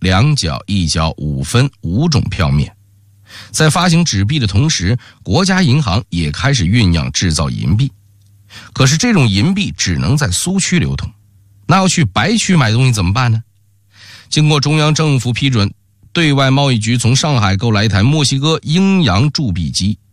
2角、1角、5分5种票面。在发行纸币的同时，国家银行也开始酝酿制造银币。可是这种银币只能在苏区流通，那要去白区买东西怎么办呢？经过中央政府批准，对外贸易局从上海购来一台墨西哥鹰洋铸币机，